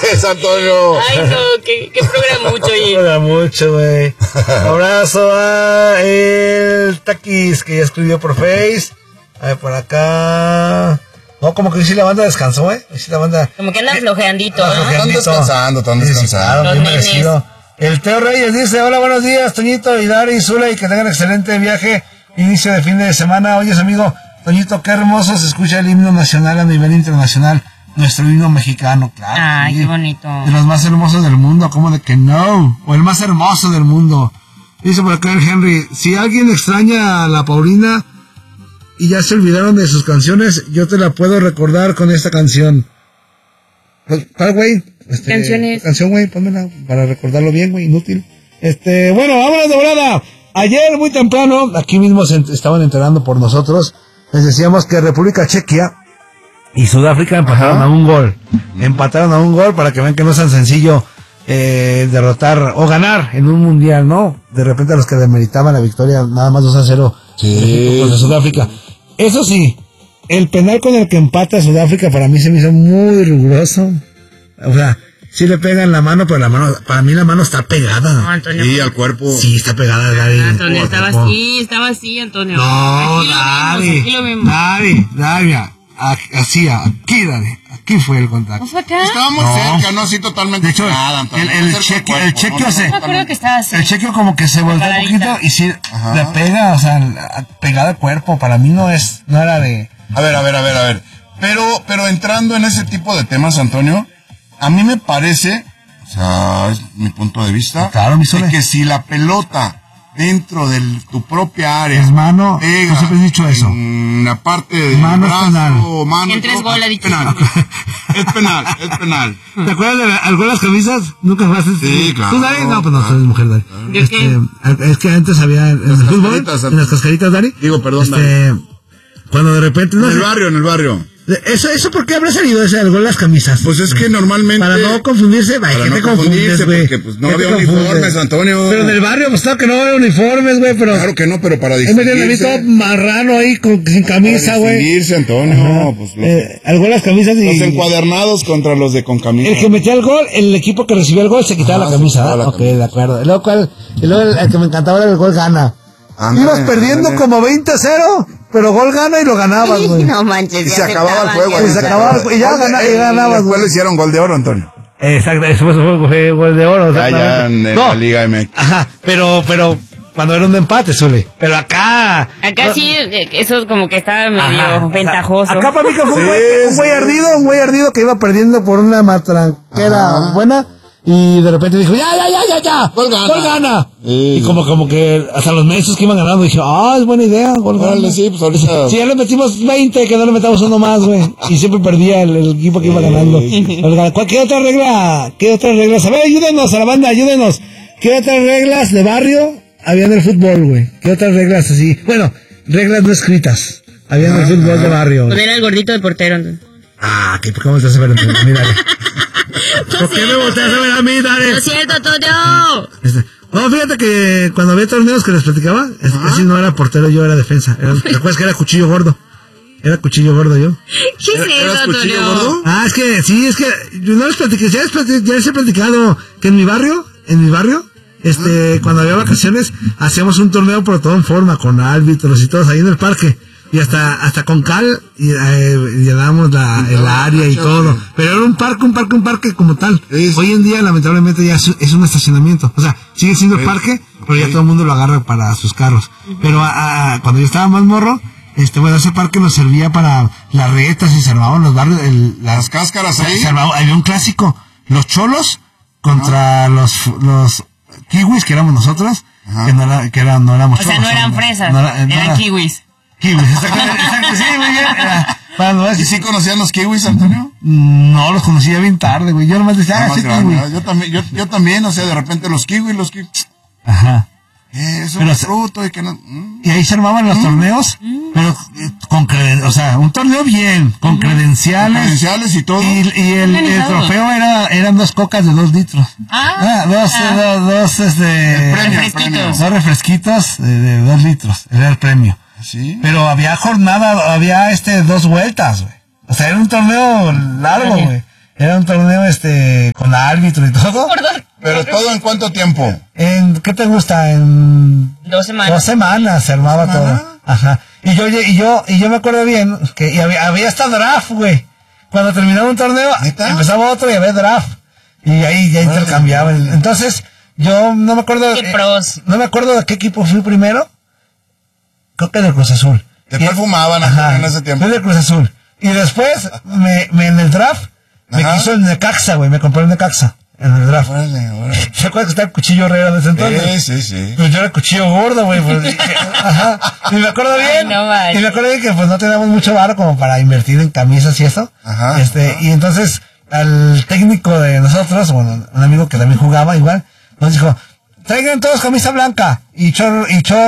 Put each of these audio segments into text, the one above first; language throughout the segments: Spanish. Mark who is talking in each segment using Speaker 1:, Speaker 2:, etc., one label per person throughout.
Speaker 1: pues, Antonio.
Speaker 2: Ay, no, qué programucho, oye.
Speaker 3: Mucho, güey. Abrazo a el Taquis, que ya escribió por Face. A ver, por acá. No, como que sí la banda descansó, sí la banda.
Speaker 2: Como que anda flojeandito, ¿no?
Speaker 1: Están descansando.
Speaker 3: Claro, bien merecido. El Teo Reyes dice, hola, buenos días, Toñito, Hidari, Zula, y que tengan excelente viaje, inicio de fin de semana. Oyes, amigo, Toñito, qué hermoso se escucha el himno nacional a nivel internacional, nuestro himno mexicano, claro.
Speaker 2: Ay,
Speaker 3: sí,
Speaker 2: qué bonito.
Speaker 3: de los más hermosos del mundo, ¿cómo de que no? O el más hermoso del mundo. Dice por acá el Henry, si alguien extraña a la Paulina y ya se olvidaron de sus canciones, yo te la puedo recordar con esta canción. ¿Cuál, güey? Canción, güey, pónmela para recordarlo bien, güey, inútil. Bueno, vámonos de volada. Ayer, muy temprano, aquí mismo se estaban enterando por nosotros, les decíamos que República Chequia y Sudáfrica empataron a un gol. Empataron a un gol para que vean que no es tan sencillo derrotar o ganar en un mundial, ¿no? De repente a los que demeritaban la victoria, nada más 2-0 contra Sudáfrica. Eso sí, el penal con el que empata Sudáfrica para mí se me hizo muy riguroso. O sea, sí le pegan la mano, pero la mano, para mí la mano está pegada.
Speaker 2: No, Antonio.
Speaker 1: Sí, al cuerpo.
Speaker 3: Sí, está pegada, Gaby.
Speaker 2: Antonio, estaba así, Antonio.
Speaker 3: No, Gaby, así, aquí fue el contacto.
Speaker 2: ¿No fue acá?
Speaker 1: Estaba muy cerca, no así totalmente.
Speaker 3: De hecho,
Speaker 1: nada, Antonio.
Speaker 3: el chequio
Speaker 2: No me acuerdo que estaba así.
Speaker 3: El chequio como que se volteó un poquito y sí, le pega, o sea, pegada al cuerpo. Para mí no era de...
Speaker 1: A ver. Pero entrando en ese tipo de temas, Antonio, a mí me parece, o sea, es mi punto de vista,
Speaker 3: claro, mi Sole,
Speaker 1: de que si la pelota dentro de tu propia área
Speaker 3: es mano,
Speaker 1: pega,
Speaker 3: yo siempre he dicho eso.
Speaker 1: En la parte de
Speaker 3: mano
Speaker 1: brazo,
Speaker 3: es penal.
Speaker 1: Mano,
Speaker 2: en 3 goles, ha dicho.
Speaker 1: Es penal.
Speaker 3: ¿Te acuerdas de algo de las camisas? ¿Nunca jugaste?
Speaker 1: Sí, claro.
Speaker 3: ¿Tú, Dari? No, pues no, tú eres mujer, Dari.
Speaker 2: ¿Yo qué?
Speaker 3: Es que antes había en el fútbol, en las cascaritas, Dari.
Speaker 1: Digo, perdón, Dari.
Speaker 3: Cuando de repente...
Speaker 1: En el barrio.
Speaker 3: ¿Eso por qué habrá salido ese algo en las camisas?
Speaker 1: Pues es que normalmente...
Speaker 3: Para no confundirse,
Speaker 1: para
Speaker 3: ¿qué
Speaker 1: no
Speaker 3: te confundes, güey?
Speaker 1: Porque pues no había uniformes, Antonio.
Speaker 3: Pero en el barrio, pues claro que no había uniformes, güey, pero...
Speaker 1: Claro que no, pero para
Speaker 3: distinguirse... Me tienen a mí todo marrano ahí, sin camisa, güey.
Speaker 1: Para distinguirse, Antonio, pues...
Speaker 3: algo en las camisas y...
Speaker 1: Los encuadernados contra los de con camisa.
Speaker 3: El que metía el gol, el equipo que recibía el gol se quitaba la camisa. Ok, de acuerdo. Y luego el que me encantaba era el gol gana. Ibas perdiendo como 20-0, pero gol gana y lo ganabas, güey.
Speaker 2: No manches,
Speaker 1: y se acababa el juego.
Speaker 3: Y ya ganabas,
Speaker 1: güey. Después le hicieron gol de oro, Antonio.
Speaker 3: Exacto, eso fue gol de oro.
Speaker 1: Ya en la Liga MX.
Speaker 3: Ajá, pero cuando era un empate, Zule. Pero acá
Speaker 2: sí, eso como que estaba medio ventajoso.
Speaker 3: Acá para mí que fue un güey ardido que iba perdiendo por una matranquera buena. Y de repente dijo, ya. Gol gana. Y como que hasta los meses que iban ganando, dije, es buena idea, gol gana.
Speaker 1: Sí, pues ahorita.
Speaker 3: Si ya le metimos 20, que no le metamos uno más, güey. Y siempre perdía el equipo que iba ganando. ¿Qué otra regla? A ver, ayúdenos a la banda, ayúdenos. ¿Qué otras reglas de barrio había en el fútbol, güey? ¿Qué otras reglas así? Bueno, reglas no escritas. Había en el fútbol de barrio.
Speaker 2: Pues era el gordito de portero.
Speaker 3: ¿Por qué me volteas a ver a mí, dale? ¿Por qué me volteas a ver a mí, dale?
Speaker 2: ¡Lo siento, Antonio!
Speaker 3: No, fíjate que cuando había torneos que les platicaba, casi no era portero, yo era defensa. ¿Te acuerdas que era cuchillo gordo? Era cuchillo gordo yo.
Speaker 2: ¿Qué es eso, Antonio?
Speaker 1: Gordo?
Speaker 3: Es que yo no les platiqué, ya les he platicado que en mi barrio, cuando había vacaciones, hacíamos un torneo pero todo en forma, con árbitros y todos ahí en el parque. Y hasta con cal llenábamos el área y todo. Pero era un parque como tal. Hoy en día, lamentablemente, ya es un estacionamiento. O sea, sigue siendo el parque, pero ya todo el mundo lo agarra para sus carros. Pero cuando yo estaba más morro, ese parque nos servía para las retas y se armaban los barrios.
Speaker 1: Las cáscaras ahí.
Speaker 3: Había un clásico. Los cholos contra los kiwis, que éramos nosotros, que no éramos cholos.
Speaker 2: O sea, no eran fresas, eran kiwis.
Speaker 3: Kiwis, exacto, sí, muy bien.
Speaker 1: ¿Y sí conocían los kiwis, Antonio?
Speaker 3: No, los conocía bien tarde, güey. Yo nomás decía, sí, kiwi.
Speaker 1: Yo también, o sea, de repente los kiwis.
Speaker 3: Ajá.
Speaker 1: Es un fruto y que no...
Speaker 3: Y ahí se armaban los torneos, pero con un torneo bien, con credenciales.
Speaker 1: Credenciales y todo.
Speaker 3: Y el trofeo eran 2 cocas de 2 litros. Dos refresquitos de 2 litros. Era el premio.
Speaker 1: ¿Sí?
Speaker 3: Pero había 2 vueltas, güey. O sea, era un torneo largo, güey. Era un torneo, con árbitro y todo.
Speaker 1: Pero todo en cuánto tiempo.
Speaker 3: ¿Qué te gusta? En
Speaker 2: 2 semanas.
Speaker 3: 2 semanas se armaba todo. Ajá. Y yo me acuerdo bien que había hasta draft, güey. Cuando terminaba un torneo, empezaba otro y había draft. Y ahí ya intercambiaban. Entonces, yo no me acuerdo.
Speaker 2: Qué pros.
Speaker 3: No me acuerdo de qué equipo fui primero. Creo que del Cruz Azul.
Speaker 1: Después fumaban en ese tiempo.
Speaker 3: Fui del Cruz Azul. Y después, en el draft, me quiso el Necaxa, güey. Me compré el Necaxa. En el draft. ¿Se acuerdan que está el cuchillo Herrera de ese entonces?
Speaker 1: Sí.
Speaker 3: Pues yo era el cuchillo gordo, güey. Pues, ajá. Y me acuerdo bien.
Speaker 2: Ay, no,
Speaker 3: y me acuerdo bien que pues no teníamos mucho varo como para invertir en camisas y eso.
Speaker 1: Ajá.
Speaker 3: Y entonces, al técnico de nosotros, bueno, un amigo que también jugaba igual, nos dijo, traigan todos camisa blanca y chor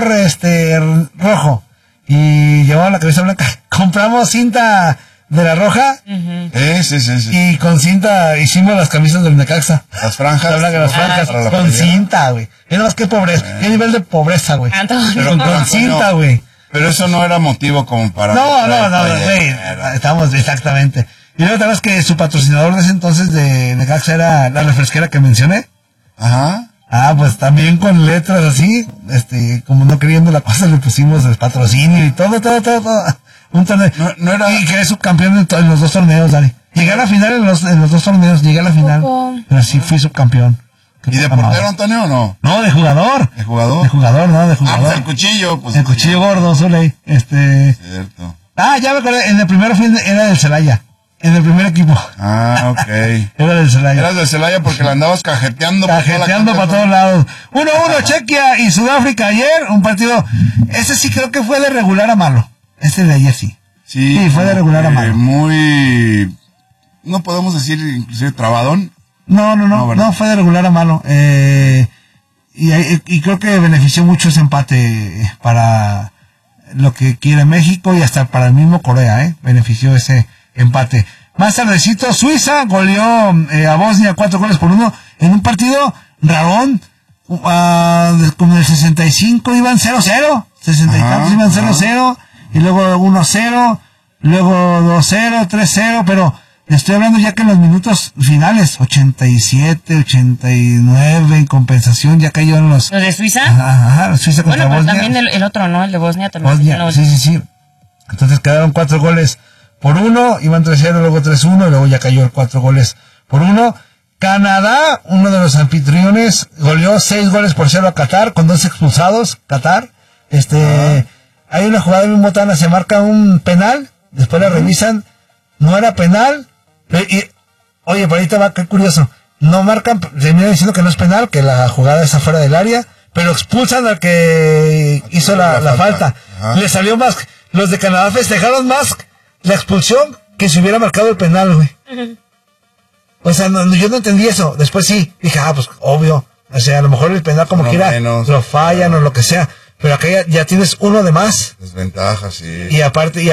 Speaker 3: rojo. Y llevamos la camisa blanca. Compramos cinta de la roja.
Speaker 1: Sí.
Speaker 3: Y con cinta hicimos las camisas del Necaxa.
Speaker 1: Las franjas.
Speaker 3: Las franjas. Con cinta, güey. Era más que pobreza. Qué nivel de pobreza, güey. Con cinta, güey.
Speaker 1: Pero eso no era motivo como para...
Speaker 3: No, güey. Estamos, exactamente. Y luego tal vez que su patrocinador de ese entonces de Necaxa era la refresquera que mencioné.
Speaker 1: Ajá.
Speaker 3: Pues también con letras así, como no queriendo la cosa, le pusimos el patrocinio y todo. Un torneo.
Speaker 1: No era...
Speaker 3: Y quedé subcampeón en los 2 torneos, Dani. Llegué a la final en los 2 torneos, pero sí fui subcampeón.
Speaker 1: ¿Y de portero, Antonio, o no?
Speaker 3: No, de jugador.
Speaker 1: ¿De jugador?
Speaker 3: De jugador.
Speaker 1: Pues el cuchillo, pues.
Speaker 3: El cuchillo gordo, Zuley.
Speaker 1: Cierto.
Speaker 3: Ya me acordé, en el primero era del Celaya. En el primer equipo.
Speaker 1: Ok.
Speaker 3: Era del Celaya.
Speaker 1: Eras del Celaya porque la andabas cajeteando.
Speaker 3: Para todos lados. 1-1 Chequia y Sudáfrica ayer. Un partido, ese sí creo que fue de regular a malo. Este de ayer sí. Sí, fue de regular a malo.
Speaker 1: Muy... No podemos decir inclusive trabadón.
Speaker 3: No, fue de regular a malo. Y creo que benefició mucho ese empate para lo que quiere México y hasta para el mismo Corea, benefició ese empate. Más tardecito, Suiza goleó a Bosnia 4-1 en un partido rarón. Como el 65 iban 0-0, 60 y tantos iban 0-0, y luego 1-0, luego 2-0, 3-0, pero estoy hablando ya que en los minutos finales, 87, 89, en compensación, ya cayó en los...
Speaker 2: ¿Los de Suiza?
Speaker 3: Ajá, Suiza contra Bosnia.
Speaker 2: Bueno, pero también el otro, ¿no? El de Bosnia también.
Speaker 3: Bosnia, sí. Entonces quedaron 4-1, iban 3-0, luego 3-1, y luego ya cayó el 4-1. Canadá, uno de los anfitriones, goleó 6-0 a Qatar, con 2 expulsados, Qatar. Hay una jugada en Motana, se marca un penal, después la revisan, no era penal, oye, por ahí te va, qué curioso, no marcan, terminan diciendo que no es penal, que la jugada es afuera del área, pero expulsan al que hizo la falta. Le salió más, los de Canadá festejaron más la expulsión que si hubiera marcado el penal, güey. O sea, yo no entendí eso. Después sí, dije, pues obvio. O sea, a lo mejor el penal como quiera lo fallan o lo que sea. Pero acá ya tienes uno de más.
Speaker 1: Desventaja, sí.
Speaker 3: Y aparte,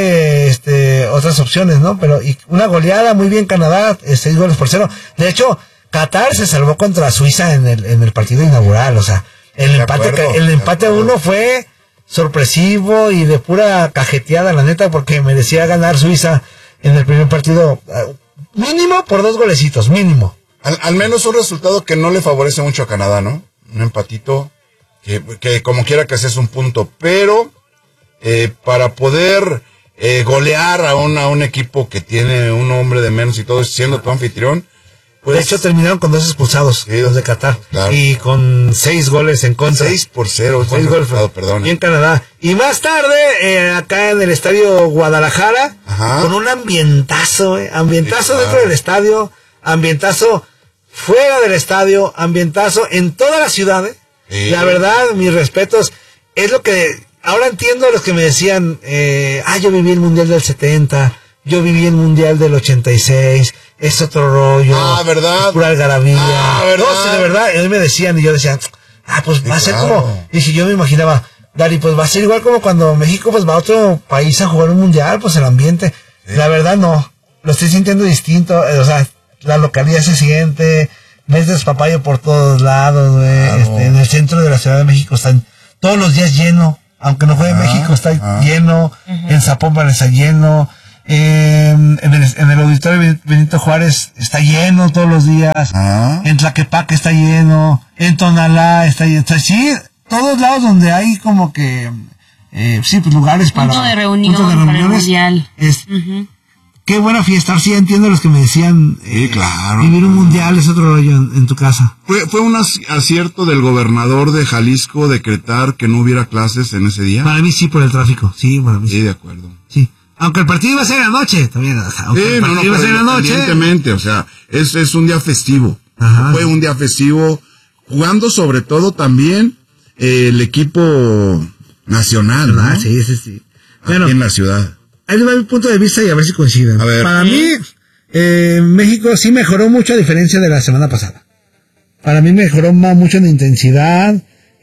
Speaker 3: otras opciones, ¿no? Pero, y una goleada, muy bien Canadá, 6-0. De hecho, Qatar se salvó contra Suiza en el partido inaugural. O sea, el empate 1 fue sorpresivo y de pura cajeteada, la neta, porque merecía ganar Suiza en el primer partido. Mínimo por 2 golecitos, mínimo.
Speaker 1: Al menos un resultado que no le favorece mucho a Canadá, ¿no? Un empatito que como quiera que sea es un punto, pero para poder golear a un equipo que tiene un hombre de menos y todo, siendo tu anfitrión, pues...
Speaker 3: De hecho terminaron con 2 expulsados, los de Qatar, claro. Y con 6 goles en contra.
Speaker 1: 6-0, 6 goles, perdón.
Speaker 3: Y en Canadá. Y más tarde, acá en el estadio Guadalajara, con un ambientazo, ambientazo dentro del estadio, ambientazo fuera del estadio, ambientazo en toda la ciudad, Sí. La verdad, mis respetos, es lo que, ahora entiendo a los que me decían, yo viví el Mundial del 70, yo viví el Mundial del 86, es otro rollo.
Speaker 1: ¿Verdad?
Speaker 3: Es pura algarabía.
Speaker 1: ¿Verdad?
Speaker 3: No, sí, de verdad, ellos me decían, y yo decía, pues sí, va a ser como, dije, yo me imaginaba, Dari, pues va a ser igual como cuando México pues va a otro país a jugar un mundial, pues el ambiente. Sí. La verdad no, lo estoy sintiendo distinto, o sea, la localidad se siente, ves despapayo por todos lados, güey. En el centro de la Ciudad de México están todos los días lleno, aunque no juegue México está lleno, en Zapopan está lleno, En el auditorio Benito Juárez está lleno todos los días. En Tlaquepaque está lleno. En Tonalá está lleno. Sí, todos lados donde hay como que sí, pues lugares
Speaker 2: punto
Speaker 3: para
Speaker 2: de reunión,
Speaker 3: puntos de
Speaker 2: para el
Speaker 3: reuniones.
Speaker 2: mundial.
Speaker 3: Qué buena fiesta. Sí, entiendo los que me decían.
Speaker 1: Sí, claro.
Speaker 3: Vivir un mundial es otro rollo en tu casa.
Speaker 1: ¿Fue un acierto del gobernador de Jalisco decretar que no hubiera clases en ese día?
Speaker 3: Para mí sí, por el tráfico. Sí, para mí sí.
Speaker 1: Sí, de acuerdo.
Speaker 3: Sí. Aunque el partido iba a ser en la noche, también. Aunque el partido iba a ser en la noche.
Speaker 1: Evidentemente, o sea, es un día festivo.
Speaker 3: Ajá.
Speaker 1: Fue un día festivo, jugando sobre todo también el equipo nacional, ¿no?
Speaker 3: Sí. Bueno,
Speaker 1: aquí en la ciudad.
Speaker 3: ahí va mi punto de vista y a ver si coinciden.
Speaker 1: A ver.
Speaker 3: Para mí, México sí mejoró mucho a diferencia de la semana pasada. Para mí mejoró mucho en intensidad,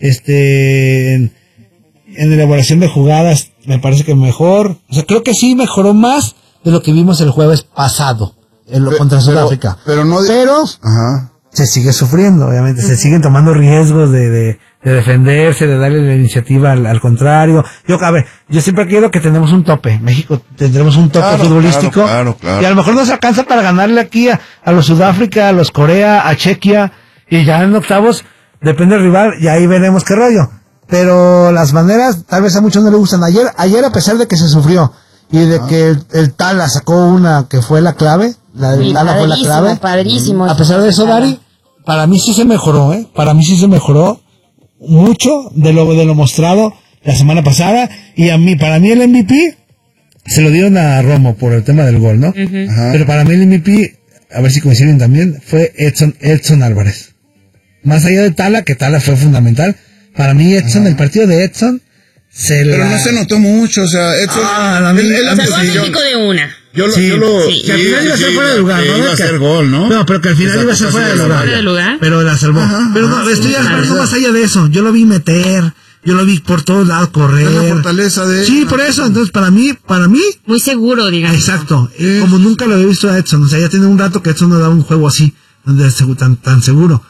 Speaker 3: en elaboración de jugadas, me parece que mejor. O sea, creo que sí mejoró más de lo que vimos el jueves pasado contra Sudáfrica.
Speaker 1: Pero no... Ajá.
Speaker 3: Se sigue sufriendo, obviamente. Se siguen tomando riesgos de defenderse, de darle la iniciativa al contrario. Yo siempre quiero que tenemos un tope. México tendremos un tope futbolístico.
Speaker 1: Claro.
Speaker 3: Y a lo mejor nos alcanza para ganarle aquí a los Sudáfrica, a los Corea, a Chequia. Y ya en octavos, depende del rival, y ahí veremos qué rollo. Pero las maneras, tal vez a muchos no les gustan. Ayer a pesar de que se sufrió, y de que el Tala sacó una que fue la clave, la del Tala fue la clave.
Speaker 2: Padrísimo.
Speaker 3: A pesar de eso, Dari, para mí sí se mejoró, Para mí sí se mejoró mucho de lo mostrado la semana pasada. Y para mí el MVP se lo dieron a Romo por el tema del gol, ¿no? Ajá. Pero para mí el MVP, a ver si coinciden también, fue Edson Álvarez. Más allá de Tala, que Tala fue fundamental, para mí Edson, el partido de Edson,
Speaker 1: Pero no se notó mucho, o sea, Edson...
Speaker 2: Sacó a México de una.
Speaker 3: Que al final iba a ser fuera de lugar, ¿no?
Speaker 1: Iba a ser gol, ¿no?
Speaker 3: No, pero que al final iba a ser fuera de lugar. Pero la salvó. Pero no, estoy hablando más allá de eso. Yo lo vi meter, yo lo vi por todos lados correr.
Speaker 1: Es la fortaleza de...
Speaker 3: Sí, por eso. Entonces, para mí...
Speaker 2: Muy seguro, digamos.
Speaker 3: Exacto. Como nunca lo había visto a Edson. O sea, ya tiene un rato que Edson no daba un juego así, tan seguro.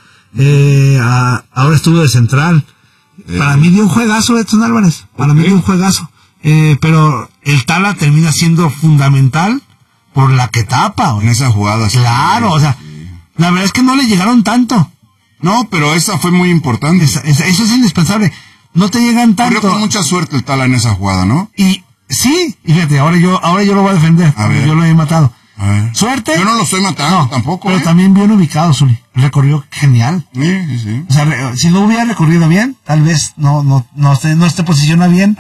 Speaker 3: Ahora estuvo de central. Para mí dio un juegazo Edson Álvarez. Para mí dio un juegazo. Pero el Tala termina siendo fundamental por la que tapa.
Speaker 1: En esa jugada.
Speaker 3: Claro, o sea, la verdad es que no le llegaron tanto.
Speaker 1: No, pero esa fue muy importante.
Speaker 3: Eso es indispensable. No te llegan tanto.
Speaker 1: Corrió con mucha suerte el Tala en esa jugada, ¿no?
Speaker 3: Y sí, fíjate, ahora yo lo voy a defender. Yo lo he matado. Suerte.
Speaker 1: Yo no lo estoy matando tampoco.
Speaker 3: Pero también bien ubicado, Zuli. Recorrió genial.
Speaker 1: Sí.
Speaker 3: O sea, si no hubiera recorrido bien, tal vez no se posiciona bien.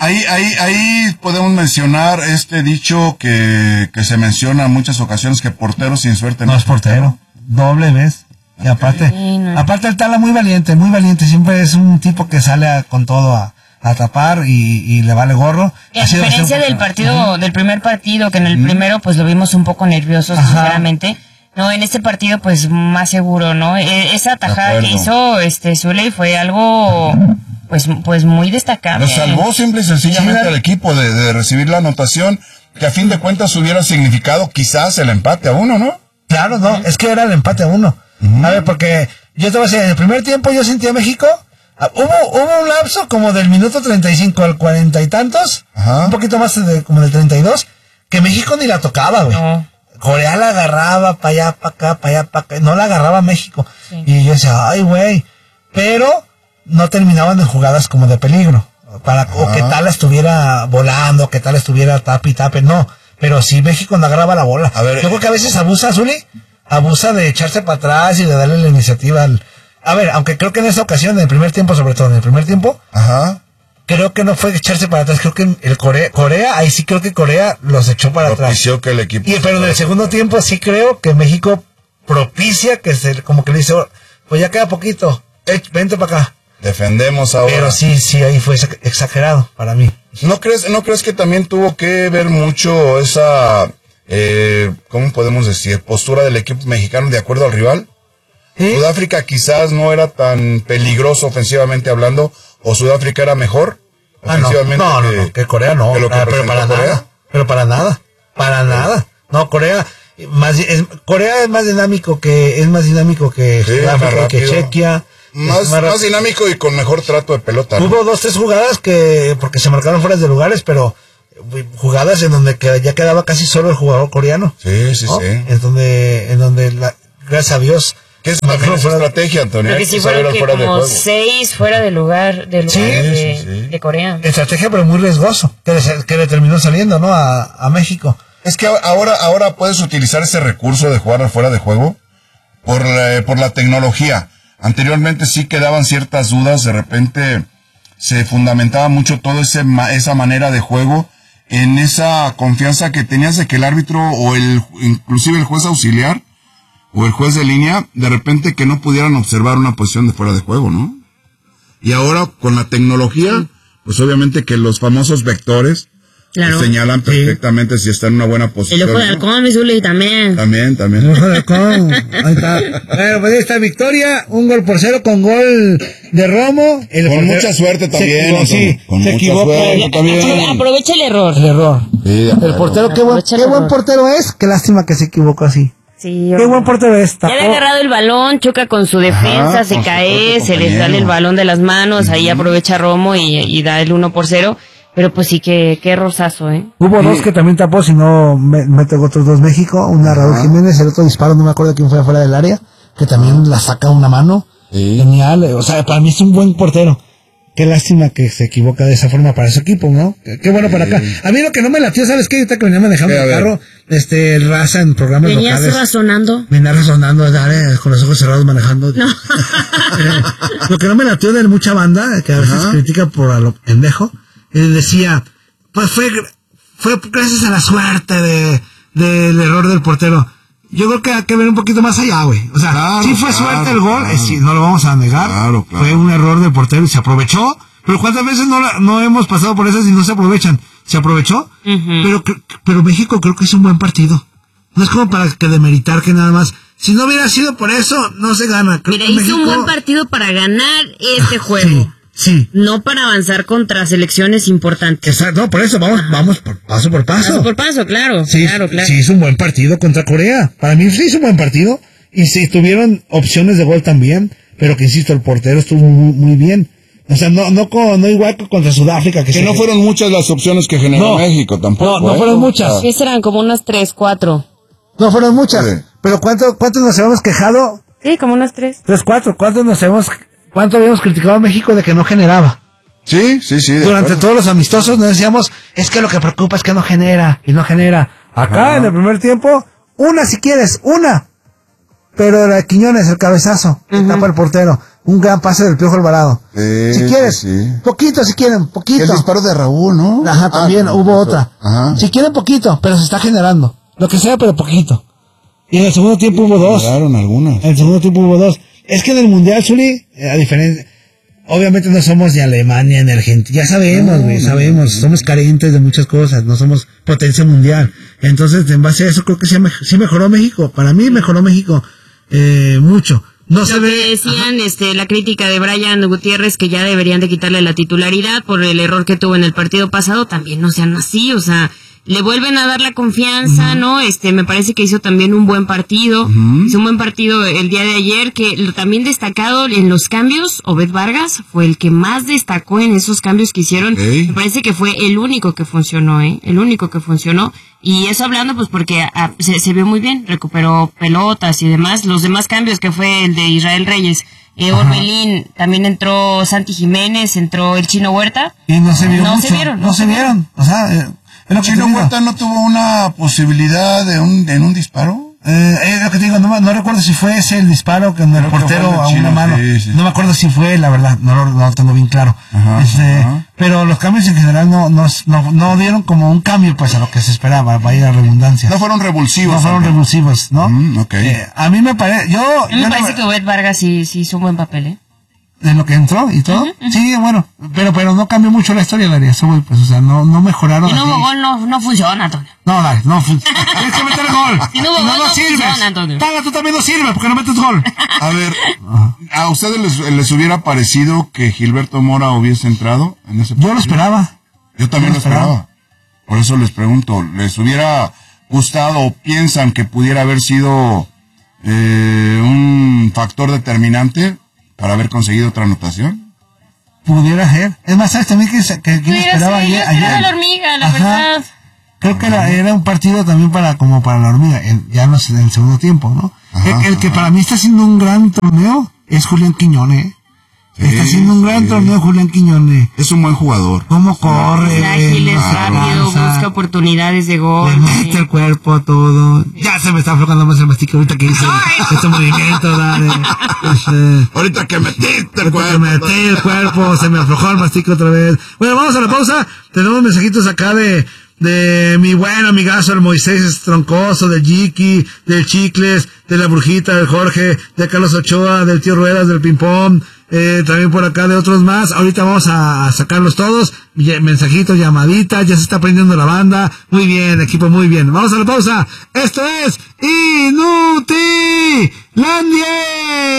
Speaker 1: Ahí podemos mencionar este dicho que se menciona en muchas ocasiones, que portero sin suerte
Speaker 3: no es portero. Doble vez. Y aparte el Tala muy valiente. Siempre es un tipo que sale con todo a tapar y le vale gorro.
Speaker 2: A diferencia del partido, del primer partido, que en el primero pues lo vimos un poco nervioso, sinceramente. No, en este partido pues más seguro, ¿no? Esa tajada que hizo Zuley fue algo pues muy destacable.
Speaker 1: Lo salvó simple y sencillamente al equipo de recibir la anotación, que a fin de cuentas hubiera significado quizás el empate a 1, ¿no?
Speaker 3: Claro, no, es que era el empate a 1. A ver, porque yo te voy a decir, en el primer tiempo yo sentí a México. Hubo un lapso como del minuto 35 al 40 y tantos, un poquito más como del 32, que México ni la tocaba, güey. No. Corea la agarraba para allá, para acá, no la agarraba México. Sí. Y yo decía, ay, güey, pero no terminaban en jugadas como de peligro, o que tal estuviera volando, que tal estuviera tape, no. Pero sí México no agarraba la bola. A ver, yo creo que a veces abusa, Zuli, de echarse para atrás y de darle la iniciativa A ver, aunque creo que en esta ocasión, en el primer tiempo, sobre todo en el primer tiempo, creo que no fue echarse para atrás, creo que el Corea, ahí sí creo que Corea los echó para atrás.
Speaker 1: Propició que el equipo...
Speaker 3: Pero en el segundo tiempo sí creo que México propicia como que le dice, pues ya queda poquito, vente para acá.
Speaker 1: Defendemos ahora.
Speaker 3: Pero sí, ahí fue exagerado para mí.
Speaker 1: ¿No crees que también tuvo que ver mucho esa, cómo podemos decir, postura del equipo mexicano de acuerdo al rival? ¿Sí? Sudáfrica quizás no era tan peligroso ofensivamente hablando, o Sudáfrica era mejor ofensivamente.
Speaker 3: No, que Corea no. Pero para Corea. Pero para nada. No, Corea es más dinámico que Sudáfrica, que Chequia.
Speaker 1: Más dinámico y con mejor trato de pelota, ¿no?
Speaker 3: Hubo 2-3 jugadas porque se marcaron fuera de lugares, pero jugadas en donde ya quedaba casi solo el jugador coreano.
Speaker 1: Sí, sí,
Speaker 3: ¿no?
Speaker 1: sí.
Speaker 3: En donde gracias a Dios.
Speaker 1: ¿Qué es también esa estrategia, Antonio?
Speaker 2: Porque sí fueron como 6 fuera de lugar de Corea.
Speaker 3: Estrategia, pero muy riesgoso, que le terminó saliendo, ¿no? A México.
Speaker 1: Es que ahora puedes utilizar ese recurso de jugar fuera de juego por la tecnología. Anteriormente sí quedaban ciertas dudas, de repente se fundamentaba mucho toda esa manera de juego en esa confianza que tenías de que el árbitro o inclusive el juez auxiliar o el juez de línea, de repente que no pudieran observar una posición de fuera de juego, ¿no? Y ahora con la tecnología, pues obviamente que los famosos vectores
Speaker 2: Claro.
Speaker 1: Señalan perfectamente si está en una buena posición.
Speaker 2: El ojo de halcón, mi Zuli, también.
Speaker 1: También.
Speaker 3: El ojo de halcón. Ahí está. Bueno, pues ahí está victoria. 1-0 con gol de Romo.
Speaker 1: Con mucha suerte también.
Speaker 3: Se equivocó.
Speaker 2: Aprovecha el error.
Speaker 3: Sí, el portero, qué buen portero es. Qué lástima que se equivocó así.
Speaker 2: Sí,
Speaker 3: qué buen portero es.
Speaker 2: Ya le ha agarrado el balón, choca con su defensa, se cae, se le sale el balón de las manos, ahí aprovecha Romo y da el 1-0. Pero pues sí, qué errorzazo, ¿eh?
Speaker 3: Hubo dos que también tapó, si no mete otros dos México. Una Raúl Jiménez, el otro disparo, no me acuerdo quién fue afuera del área, que también la saca una mano. Sí. Genial, o sea, para mí es un buen portero. Qué lástima que se equivoca de esa forma para su equipo, ¿no? Qué bueno para acá. A mí lo que no me latió, ¿sabes qué? Ahorita que venía manejando el carro, Raza en programas locales.
Speaker 2: ¿Venías razonando?
Speaker 3: Venía razonando, con los ojos cerrados manejando. No. Lo que no me latió de mucha banda, que a veces critica por a lo pendejo, decía, pues fue gracias a la suerte del error del portero. Yo creo que hay que ver un poquito más allá, güey. O sea, sí fue suerte el gol, sí, no lo vamos a negar. Claro. Fue un error del portero y se aprovechó. Pero ¿cuántas veces no hemos pasado por esas y no se aprovechan? Se aprovechó, pero México creo que es un buen partido. No es como para que demeritar que nada más. Si no hubiera sido por eso, no se gana.
Speaker 2: Mira, hizo un buen partido para ganar este juego.
Speaker 3: Sí.
Speaker 2: No para avanzar contra selecciones importantes.
Speaker 3: Exacto, no, por eso vamos paso por paso.
Speaker 2: Paso por paso, claro.
Speaker 3: Sí,
Speaker 2: claro.
Speaker 3: Sí, hizo un buen partido contra Corea. Para mí sí hizo un buen partido. Y sí, tuvieron opciones de gol también. Pero que insisto, el portero estuvo muy bien. O sea, no igual que contra Sudáfrica. Que
Speaker 1: no fueron muchas las opciones que generó México tampoco.
Speaker 3: No fueron muchas.
Speaker 2: ¿Qué serán? Como unas 3, 4.
Speaker 3: No fueron muchas. Sí. Pero ¿cuánto nos hemos quejado?
Speaker 2: Sí, como unas 3.
Speaker 3: 3, 4. ¿Cuánto habíamos criticado a México de que no generaba?
Speaker 1: Sí.
Speaker 3: Durante todos los amistosos nos decíamos, es que lo que preocupa es que no genera, y no genera. Acá en el primer tiempo, si quieres, pero la Quiñones, el cabezazo, que tapa el portero, un gran pase del Piojo Alvarado. Sí, si quieres, poquito, si quieren, poquito.
Speaker 1: El disparo de Raúl, ¿no?
Speaker 3: Ajá, también hubo otra. Si quieren poquito, pero se está generando. Lo que sea, pero poquito. Y en el segundo tiempo hubo 2.
Speaker 1: Algunas.
Speaker 3: En el segundo tiempo hubo 2. Es que en el Mundial, Zuli, a diferencia, obviamente no somos ni Alemania ni Argentina, ya sabemos, sabemos, somos carentes de muchas cosas, no somos potencia mundial. Entonces, en base a eso, creo que sí mejoró México. Para mí mejoró México, mucho. No se ve.
Speaker 2: Decían, la crítica de Brian Gutiérrez, que ya deberían de quitarle la titularidad por el error que tuvo en el partido pasado, también no sean así, o sea, le vuelven a dar la confianza, ¿no? Me parece que hizo también un buen partido. Hizo un buen partido el día de ayer, que también destacado en los cambios, Obed Vargas fue el que más destacó en esos cambios que hicieron. Me parece que fue el único que funcionó, el único que funcionó. Y eso hablando, pues, porque se vio muy bien, recuperó pelotas y demás. Los demás cambios, que fue el de Israel Reyes, Orbelín, también entró Santi Jiménez, entró el Chino Huerta.
Speaker 3: Y no se vieron.
Speaker 2: No se vieron.
Speaker 3: O sea,
Speaker 1: ¿el Chino Huerta no tuvo una posibilidad en un disparo?
Speaker 3: Es lo que te digo, no recuerdo si fue ese el disparo con el portero a una mano. Sí. No me acuerdo si fue, la verdad, no lo tengo bien claro. Pero los cambios en general no dieron como un cambio pues a lo que se esperaba, vaya la redundancia.
Speaker 1: No fueron revulsivos.
Speaker 3: ¿no?
Speaker 1: Okay.
Speaker 3: A mí me parece,
Speaker 2: me parece que Obed Vargas sí hizo un buen papel,
Speaker 3: de lo que entró y todo. Sí, bueno, pero no cambió mucho la historia, Daria. Pues, o sea, no mejoraron.
Speaker 2: Si no hubo gol, no funciona, Antonio.
Speaker 3: No, Daria, no funciona. Tienes que meter gol.
Speaker 2: Si no hubo gol, no funciona, Antonio.
Speaker 3: Taga, tú también no sirves porque no metes gol.
Speaker 1: A ver, ¿a ustedes les hubiera parecido que Gilberto Mora hubiese entrado en ese partido?
Speaker 3: Yo lo esperaba.
Speaker 1: Yo también lo esperaba. Por eso les pregunto, ¿les hubiera gustado o piensan que pudiera haber sido un factor determinante para haber conseguido otra anotación?
Speaker 3: Pudiera ser. Es más, ¿sabes también que quién esperaba ayer?
Speaker 2: Yo esperaba la hormiga, la verdad.
Speaker 3: Creo que era un partido también como para la hormiga, ya no sé, en el segundo tiempo, ¿no? El que para mí está haciendo un gran torneo es Julián Quiñones. Está haciendo un gran torneo Julián Quiñones.
Speaker 1: Es un buen jugador.
Speaker 3: ¿Cómo corre?
Speaker 2: Es ágil, es rápido, busca oportunidades de gol.
Speaker 3: Le mete el cuerpo, todo. Ya se me está aflojando más el mastique ahorita que hice este movimiento, dale.
Speaker 1: Ahorita que metiste el cuerpo.
Speaker 3: Que metí el cuerpo, se me aflojó el mastique otra vez. Bueno, vamos a la pausa. Tenemos mensajitos acá de mi buen amigazo, el Moisés Troncoso, del Jiki, del Chicles, de la Brujita, del Jorge, de Carlos Ochoa, del Tío Ruedas, del Pimpón, también por acá de otros más. Ahorita vamos a sacarlos todos. Mensajitos, llamaditas, ya se está prendiendo la banda. Muy bien, equipo, muy bien. Vamos a la pausa. Esto es Inutilandia.